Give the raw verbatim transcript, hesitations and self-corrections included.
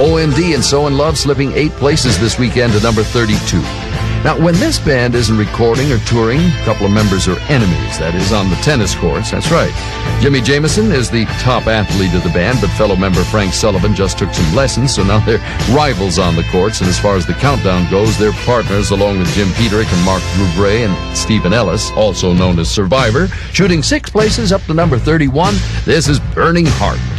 O M D and So in Love slipping eight places this weekend to number thirty-two. Now, when this band isn't recording or touring, a couple of members are enemies, that is, on the tennis courts. That's right. Jimmy Jamison is the top athlete of the band, but fellow member Frank Sullivan just took some lessons, so now they're rivals on the courts. And as far as the countdown goes, they're partners along with Jim Peterick and Mark Rouvray and Stephen Ellis, also known as Survivor, shooting six places up to number thirty-one. This is Burning Heart.